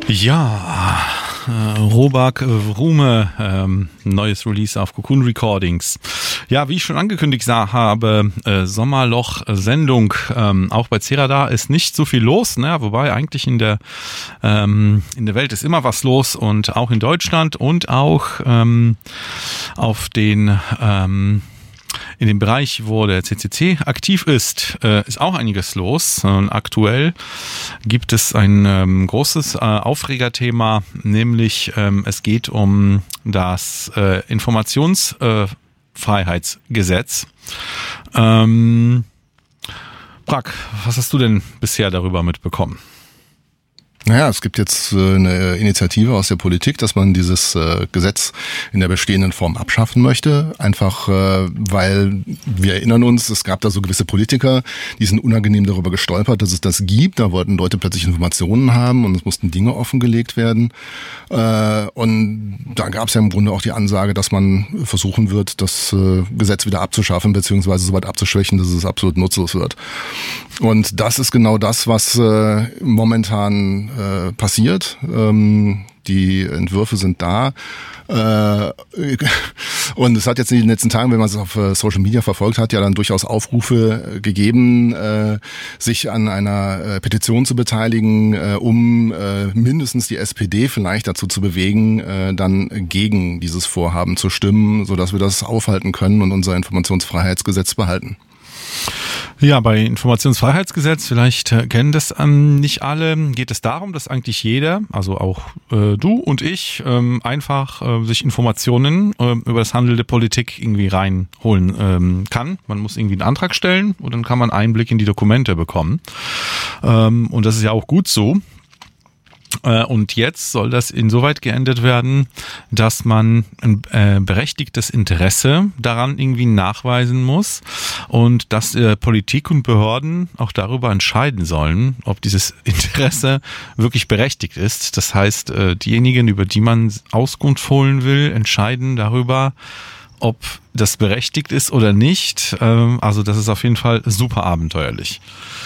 Ja, Robak Rume, neues Release auf Cocoon Recordings. Ja, wie ich schon angekündigt habe, Sommerloch-Sendung. Auch bei Cerada ist nicht so viel los, ne? Wobei eigentlich in der Welt ist immer was los und auch in Deutschland und auch auf den in dem Bereich, wo der CCC aktiv ist auch einiges los. Und aktuell gibt es ein großes Aufregerthema, nämlich es geht um das Informationsfreiheitsgesetz. Prag, was hast du denn bisher darüber mitbekommen? Naja, es gibt jetzt eine Initiative aus der Politik, dass man dieses Gesetz in der bestehenden Form abschaffen möchte. Einfach, weil wir erinnern uns, es gab da so gewisse Politiker, die sind unangenehm darüber gestolpert, dass es das gibt. Da wollten Leute plötzlich Informationen haben und es mussten Dinge offengelegt werden. Und da gab es ja im Grunde auch die Ansage, dass man versuchen wird, das Gesetz wieder abzuschaffen, beziehungsweise so weit abzuschwächen, dass es absolut nutzlos wird. Und das ist genau das, was momentan passiert. Die Entwürfe sind da. Und es hat jetzt in den letzten Tagen, wenn man es auf Social Media verfolgt hat, ja dann durchaus Aufrufe gegeben, sich an einer Petition zu beteiligen, um mindestens die SPD vielleicht dazu zu bewegen, dann gegen dieses Vorhaben zu stimmen, sodass wir das aufhalten können und unser Informationsfreiheitsgesetz behalten. Ja, bei Informationsfreiheitsgesetz, vielleicht kennen das nicht alle, geht es darum, dass eigentlich jeder, also auch du und ich, einfach sich Informationen über das Handeln der Politik irgendwie reinholen kann. Man muss irgendwie einen Antrag stellen und dann kann man Einblick in die Dokumente bekommen. Und das ist ja auch gut so. Und jetzt soll das insoweit geändert werden, dass man ein berechtigtes Interesse daran irgendwie nachweisen muss und dass Politik und Behörden auch darüber entscheiden sollen, ob dieses Interesse wirklich berechtigt ist. Das heißt, diejenigen, über die man Auskunft holen will, entscheiden darüber, ob das berechtigt ist oder nicht. Also das ist auf jeden Fall super abenteuerlich.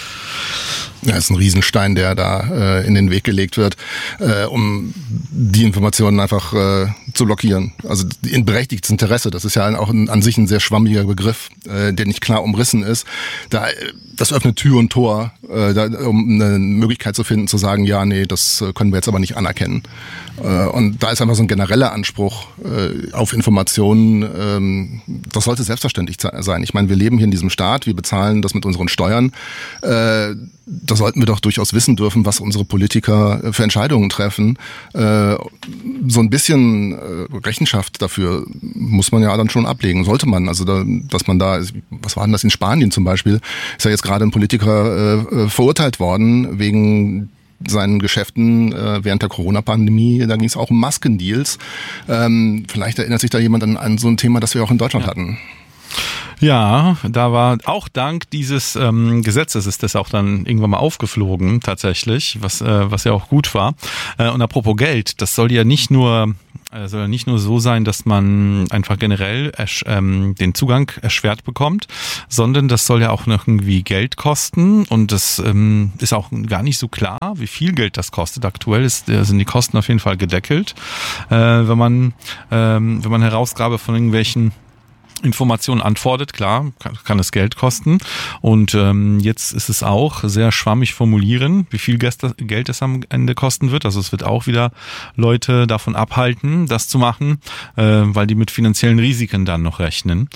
Ja, ist ein Riesenstein, der da in den Weg gelegt wird, um die Informationen einfach zu blockieren. Also in berechtigtes Interesse, das ist ja auch an sich ein sehr schwammiger Begriff, der nicht klar umrissen ist. Das öffnet Tür und Tor, um eine Möglichkeit zu finden, zu sagen, ja, nee, das können wir jetzt aber nicht anerkennen. Und da ist einfach so ein genereller Anspruch auf Informationen, das sollte selbstverständlich sein. Ich meine, wir leben hier in diesem Staat, wir bezahlen das mit unseren Steuern. Da sollten wir doch durchaus wissen dürfen, was unsere Politiker für Entscheidungen treffen. So ein bisschen Rechenschaft dafür muss man ja dann schon ablegen, sollte man. Also dass man da, was war denn das in Spanien zum Beispiel, ist ja jetzt gerade ein Politiker verurteilt worden wegen seinen Geschäften während der Corona-Pandemie. Da ging es auch um Maskendeals. Vielleicht erinnert sich da jemand an so ein Thema, das wir auch in Deutschland hatten. Ja, da war auch dank dieses Gesetzes ist das auch dann irgendwann mal aufgeflogen tatsächlich, was ja auch gut war. Und apropos Geld, das soll ja nicht nur so sein, dass man einfach generell den Zugang erschwert bekommt, sondern das soll ja auch noch irgendwie Geld kosten und das ist auch gar nicht so klar, wie viel Geld das kostet. Aktuell sind die Kosten auf jeden Fall gedeckelt, wenn man Herausgabe von irgendwelchen Informationen antwortet, klar, kann es Geld kosten und jetzt ist es auch sehr schwammig formulieren, wie viel Geld es am Ende kosten wird, also es wird auch wieder Leute davon abhalten, das zu machen, weil die mit finanziellen Risiken dann noch rechnen.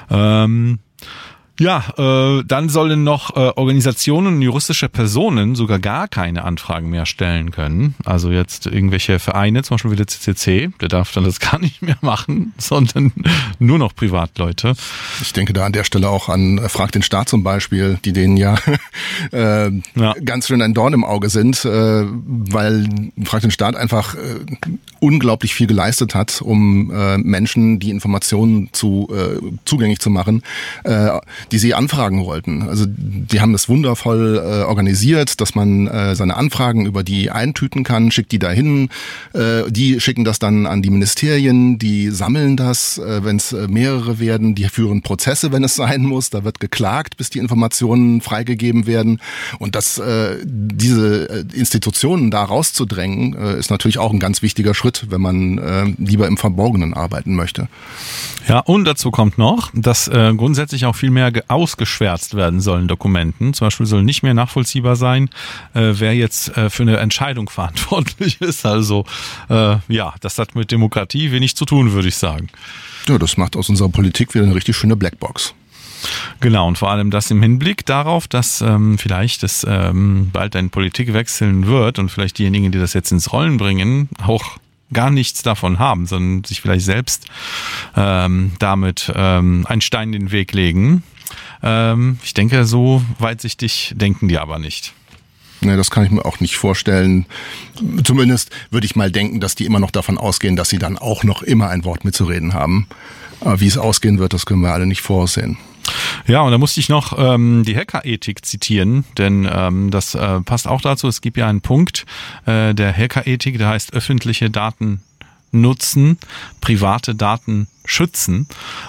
Dann sollen noch Organisationen und juristische Personen sogar gar keine Anfragen mehr stellen können. Also jetzt irgendwelche Vereine, zum Beispiel wie der CCC, der darf dann das gar nicht mehr machen, sondern nur noch Privatleute. Ich denke da an der Stelle auch an Frag den Staat zum Beispiel, die denen ja ganz schön ein Dorn im Auge sind, weil Frag den Staat einfach unglaublich viel geleistet hat, um Menschen die Informationen zugänglich zu machen. die sie anfragen wollten. Also die haben das wundervoll organisiert, dass man seine Anfragen über die eintüten kann, schickt die dahin, die schicken das dann an die Ministerien, die sammeln das, wenn es mehrere werden, die führen Prozesse, wenn es sein muss, da wird geklagt, bis die Informationen freigegeben werden. Und diese Institutionen da rauszudrängen, ist natürlich auch ein ganz wichtiger Schritt, wenn man lieber im Verborgenen arbeiten möchte. Ja, und dazu kommt noch, dass grundsätzlich auch viel mehr ausgeschwärzt werden sollen Dokumenten. Zum Beispiel soll nicht mehr nachvollziehbar sein, wer jetzt für eine Entscheidung verantwortlich ist. Also das hat mit Demokratie wenig zu tun, würde ich sagen. Ja, das macht aus unserer Politik wieder eine richtig schöne Blackbox. Genau, und vor allem das im Hinblick darauf, dass vielleicht es bald eine Politik wechseln wird und vielleicht diejenigen, die das jetzt ins Rollen bringen, auch gar nichts davon haben, sondern sich vielleicht selbst damit einen Stein in den Weg legen. Ich denke, so weitsichtig denken die aber nicht. Nee, das kann ich mir auch nicht vorstellen. Zumindest würde ich mal denken, dass die immer noch davon ausgehen, dass sie dann auch noch immer ein Wort mitzureden haben. Aber wie es ausgehen wird, das können wir alle nicht voraussehen. Ja, und da musste ich noch die Hackerethik zitieren, denn das passt auch dazu. Es gibt ja einen Punkt der Hackerethik, der heißt öffentliche Daten nutzen, private Daten schützen.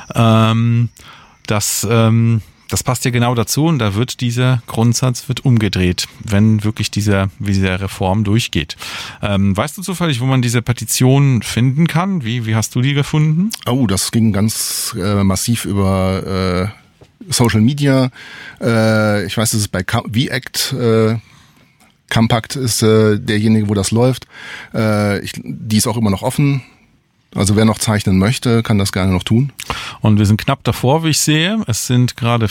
Das passt ja genau dazu und da wird dieser Grundsatz umgedreht, wenn wirklich diese Reform durchgeht. Weißt du zufällig, wo man diese Petition finden kann? Wie hast du die gefunden? Oh, das ging ganz massiv über Social Media. Ich weiß, das ist bei VACT. Compact ist derjenige, wo das läuft. Die ist auch immer noch offen. Also wer noch zeichnen möchte, kann das gerne noch tun. Und wir sind knapp davor, wie ich sehe. Es sind gerade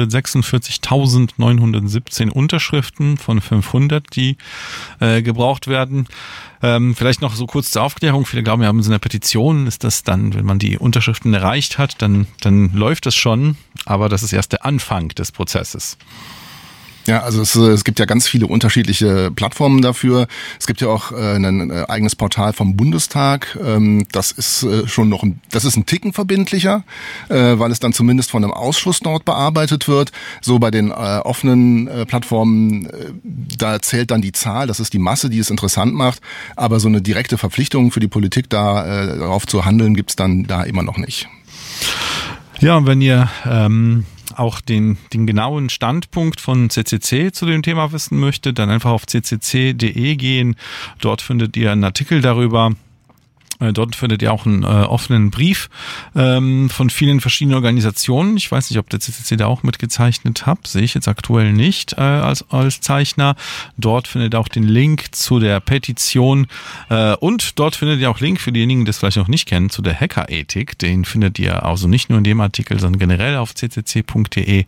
446.917 Unterschriften von 500, die gebraucht werden. Vielleicht noch so kurz zur Aufklärung. Viele glauben, wir haben so eine Petition. Ist das dann, wenn man die Unterschriften erreicht hat, dann läuft es schon. Aber das ist erst der Anfang des Prozesses. Ja, also es gibt ja ganz viele unterschiedliche Plattformen dafür. Es gibt ja auch ein eigenes Portal vom Bundestag. Das ist das ist ein Ticken verbindlicher, weil es dann zumindest von einem Ausschuss dort bearbeitet wird. So bei den offenen Plattformen, da zählt dann die Zahl, das ist die Masse, die es interessant macht. Aber so eine direkte Verpflichtung für die Politik, darauf zu handeln, gibt's dann da immer noch nicht. Ja, und wenn ihr auch den genauen Standpunkt von CCC zu dem Thema wissen möchtet, dann einfach auf ccc.de gehen. Dort findet ihr einen Artikel darüber. Dort findet ihr auch einen offenen Brief von vielen verschiedenen Organisationen. Ich weiß nicht, ob der CCC da auch mitgezeichnet hat. Sehe ich jetzt aktuell nicht als Zeichner. Dort findet ihr auch den Link zu der Petition und dort findet ihr auch Link für diejenigen, die es vielleicht noch nicht kennen, zu der Hackerethik. Den findet ihr also nicht nur in dem Artikel, sondern generell auf ccc.de.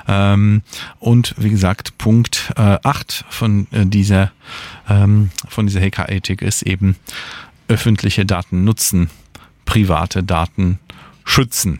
Und wie gesagt, Punkt 8 von dieser Hackerethik ist eben öffentliche Daten nutzen, private Daten schützen.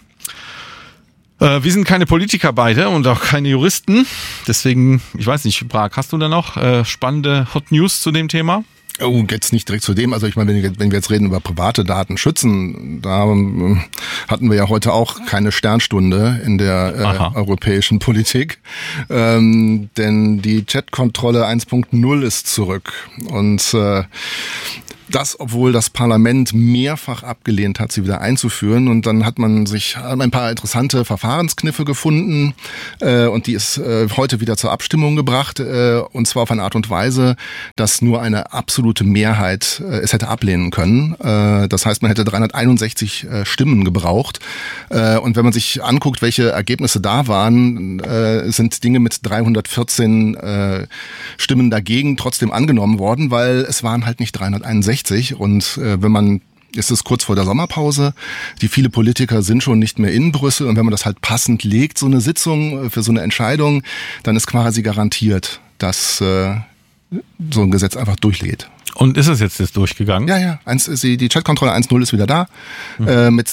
Wir sind keine Politiker beide und auch keine Juristen. Deswegen, ich weiß nicht, Prag, hast du da noch spannende Hot News zu dem Thema? Oh, jetzt nicht direkt zu dem. Also ich meine, wenn wir jetzt reden über private Daten schützen, da hatten wir ja heute auch keine Sternstunde in der europäischen Politik. Denn die Chatkontrolle 1.0 ist zurück. Und das, obwohl das Parlament mehrfach abgelehnt hat, sie wieder einzuführen. Und dann hat man sich ein paar interessante Verfahrenskniffe gefunden und die ist heute wieder zur Abstimmung gebracht. Und zwar auf eine Art und Weise, dass nur eine absolute Mehrheit es hätte ablehnen können. Das heißt, man hätte 361 Stimmen gebraucht. Und wenn man sich anguckt, welche Ergebnisse da waren, sind Dinge mit 314 Stimmen dagegen trotzdem angenommen worden, weil es waren halt nicht 361. Und ist es kurz vor der Sommerpause, viele Politiker sind schon nicht mehr in Brüssel und wenn man das halt passend legt, so eine Sitzung für so eine Entscheidung, dann ist quasi garantiert, dass so ein Gesetz einfach durchgeht. Und ist es jetzt durchgegangen? Ja. Die Chatkontrolle 1.0 ist wieder da, mit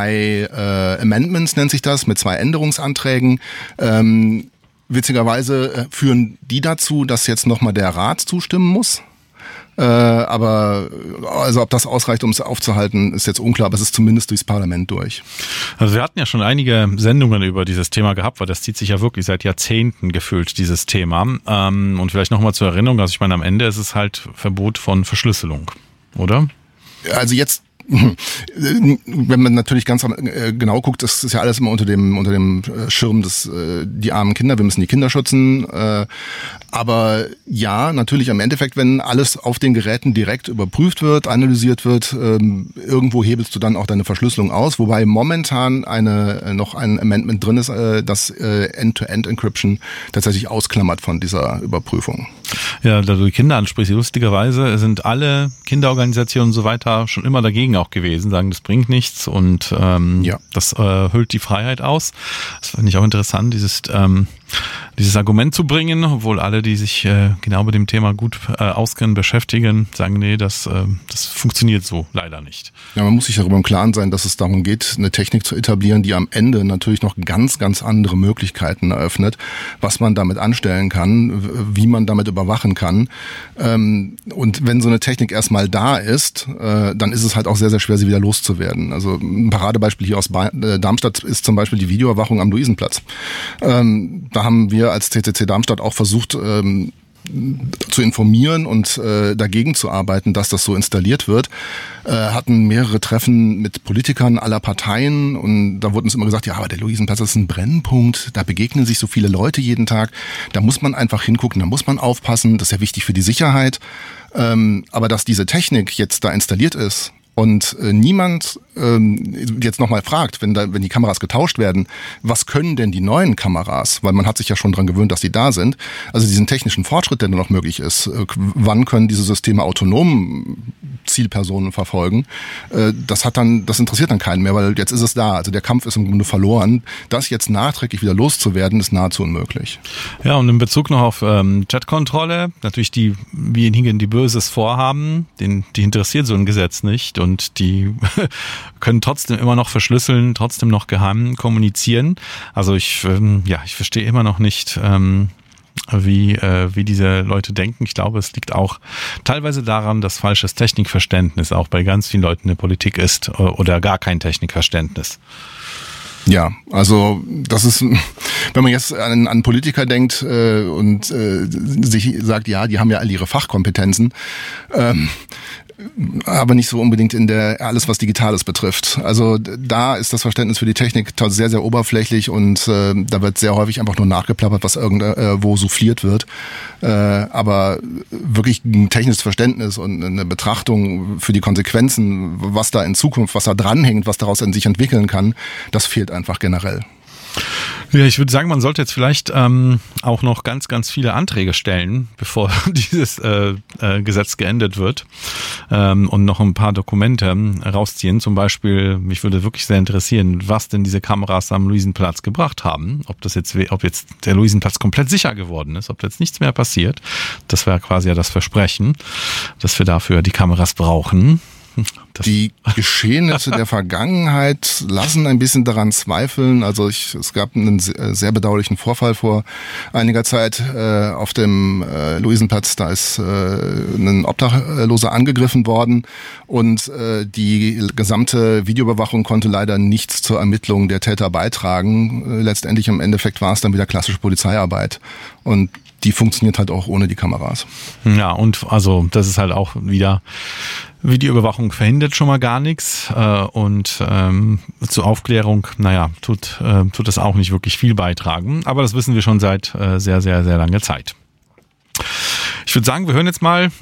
2 Amendments nennt sich das, mit 2 Änderungsanträgen. Witzigerweise führen die dazu, dass jetzt nochmal der Rat zustimmen muss. Aber also ob das ausreicht, um es aufzuhalten, ist jetzt unklar, aber es ist zumindest durchs Parlament durch. Also wir hatten ja schon einige Sendungen über dieses Thema gehabt, weil das zieht sich ja wirklich seit Jahrzehnten gefühlt, dieses Thema. Und vielleicht nochmal zur Erinnerung, also ich meine, am Ende ist es halt Verbot von Verschlüsselung, oder? Also jetzt, wenn man natürlich ganz genau guckt, das ist ja alles immer unter dem Schirm des die armen Kinder, wir müssen die Kinder schützen. Aber ja, natürlich im Endeffekt, wenn alles auf den Geräten direkt überprüft wird, analysiert wird, irgendwo hebelst du dann auch deine Verschlüsselung aus, wobei momentan noch ein Amendment drin ist, das End-to-End-Encryption tatsächlich ausklammert von dieser Überprüfung. Ja, da du die Kinder ansprichst, lustigerweise sind alle Kinderorganisationen und so weiter schon immer dagegen auch gewesen, sagen, das bringt nichts und das hüllt die Freiheit aus. Das fand ich auch interessant, dieses Argument zu bringen, obwohl alle, die sich genau mit dem Thema gut auskennen, beschäftigen, sagen, nee, das funktioniert so leider nicht. Ja, man muss sich darüber im Klaren sein, dass es darum geht, eine Technik zu etablieren, die am Ende natürlich noch ganz, ganz andere Möglichkeiten eröffnet, was man damit anstellen kann, wie man damit überwachen kann. Und wenn so eine Technik erstmal da ist, dann ist es halt auch sehr, sehr schwer, sie wieder loszuwerden. Also ein Paradebeispiel hier aus Darmstadt ist zum Beispiel die Videoüberwachung am Luisenplatz. Da haben wir als CCC Darmstadt auch versucht, zu informieren und dagegen zu arbeiten, dass das so installiert wird. Hatten mehrere Treffen mit Politikern aller Parteien und da wurde uns immer gesagt, ja, aber der Luisenplatz ist ein Brennpunkt, da begegnen sich so viele Leute jeden Tag, da muss man einfach hingucken, da muss man aufpassen, das ist ja wichtig für die Sicherheit. Aber dass diese Technik jetzt da installiert ist und niemand jetzt nochmal fragt, wenn die Kameras getauscht werden, was können denn die neuen Kameras? Weil man hat sich ja schon dran gewöhnt, dass die da sind. Also diesen technischen Fortschritt, der noch möglich ist, wann können diese Systeme autonom Zielpersonen verfolgen? Das interessiert dann keinen mehr, weil jetzt ist es da. Also der Kampf ist im Grunde verloren. Das jetzt nachträglich wieder loszuwerden, ist nahezu unmöglich. Ja, und in Bezug noch auf Chatkontrolle, natürlich diejenigen, die Böses vorhaben, die interessiert so ein Gesetz nicht und die können trotzdem immer noch verschlüsseln, trotzdem noch geheim kommunizieren. Also ich verstehe immer noch nicht, wie diese Leute denken. Ich glaube, es liegt auch teilweise daran, dass falsches Technikverständnis auch bei ganz vielen Leuten in der Politik ist oder gar kein Technikverständnis. Ja, also das ist, wenn man jetzt an Politiker denkt und sich sagt, ja, die haben ja all ihre Fachkompetenzen, aber nicht so unbedingt in alles, was Digitales betrifft. Also da ist das Verständnis für die Technik sehr, sehr oberflächlich und da wird sehr häufig einfach nur nachgeplappert, was irgendwo souffliert wird. Aber wirklich ein technisches Verständnis und eine Betrachtung für die Konsequenzen, was da in Zukunft, was da dranhängt, was daraus sich entwickeln kann, das fehlt einfach generell. Ja, ich würde sagen, man sollte jetzt vielleicht auch noch ganz, ganz viele Anträge stellen, bevor dieses Gesetz geändert wird und noch ein paar Dokumente rausziehen. Zum Beispiel, mich würde wirklich sehr interessieren, was denn diese Kameras am Luisenplatz gebracht haben. Ob jetzt der Luisenplatz komplett sicher geworden ist, ob jetzt nichts mehr passiert. Das wäre quasi ja das Versprechen, dass wir dafür die Kameras brauchen. Die Geschehnisse der Vergangenheit lassen ein bisschen daran zweifeln. Also es gab einen sehr bedauerlichen Vorfall vor einiger Zeit auf dem Luisenplatz. Da ist ein Obdachloser angegriffen worden und die gesamte Videoüberwachung konnte leider nichts zur Ermittlung der Täter beitragen. Letztendlich im Endeffekt war es dann wieder klassische Polizeiarbeit und die funktioniert halt auch ohne die Kameras. Ja, und also das ist halt auch wieder, Videoüberwachung verhindert schon mal gar nichts und zur Aufklärung, tut das auch nicht wirklich viel beitragen. Aber das wissen wir schon seit sehr, sehr, sehr langer Zeit. Ich würde sagen, wir hören jetzt mal